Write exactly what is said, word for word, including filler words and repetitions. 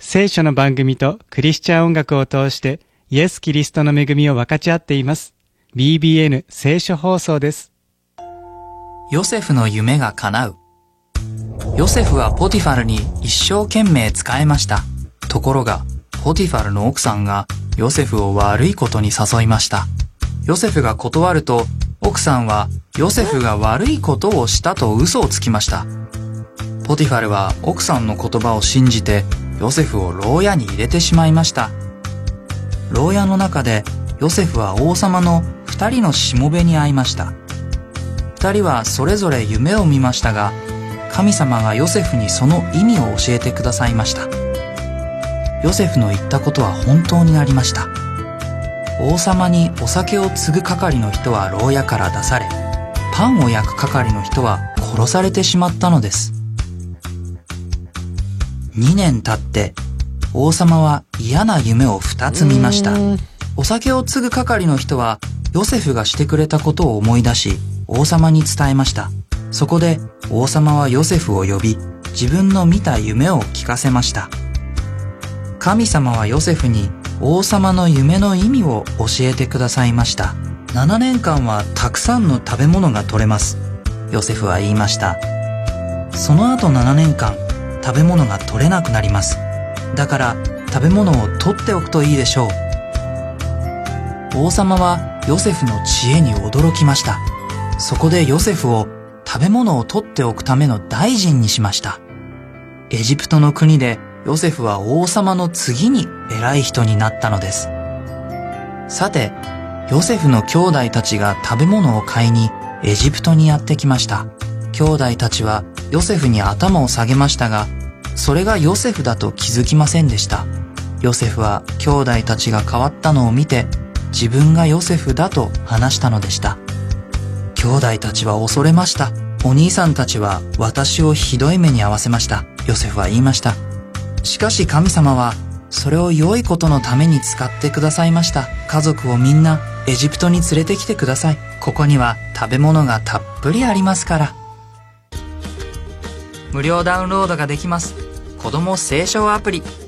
聖書の番組とクリスチャン音楽を通してイエス・キリストの恵みを分かち合っています。ビービーエヌ 聖書放送です。 ヨセフの夢が叶う。ヨセフはポティファルに一生懸命仕えました。ところが、ポティファルの奥さんがヨセフを悪いことに誘いました。ヨセフが断ると、奥さんはヨセフが悪いことをしたと嘘をつきました。ポティファルは奥さんの言葉を信じて、ヨセフを牢屋に入れてしまいました。牢屋の中でヨセフは王様の二人のしもべに会いました。二人はそれぞれ夢を見ましたが、神様がヨセフにその意味を教えてくださいました。ヨセフの言ったことは本当になりました。王様にお酒を継ぐ係の人は牢屋から出され、パンを焼く係の人は殺されてしまったのです。にねん経って王様は嫌な夢を二つ見ました。お酒を継ぐ係の人はヨセフがしてくれたことを思い出し、王様に伝えました。そこで王様はヨセフを呼び、自分の見た夢を聞かせました。神様はヨセフに王様の夢の意味を教えてくださいました。ななねんかんはたくさんの食べ物が取れます。ヨセフは言いました。その後ななねんかん、食べ物が取れなくなります。だから食べ物を取っておくといいでしょう。王様はヨセフの知恵に驚きました。そこでヨセフを食べ物を取っておくための大臣にしました。エジプトの国でヨセフは王様の次に偉い人になったのです。さて、ヨセフの兄弟たちが食べ物を買いにエジプトにやってきました。兄弟たちはヨセフに頭を下げましたが、それがヨセフだと気づきませんでした。ヨセフは兄弟たちが変わったのを見て、自分がヨセフだと話したのでした。兄弟たちは恐れました。お兄さんたちは私をひどい目に遭わせました。ヨセフは言いました。しかし神様はそれを良いことのために使ってくださいました。家族をみんなエジプトに連れてきてください。ここには食べ物がたっぷりありますから。無料ダウンロードができます。子供聖書アプリ。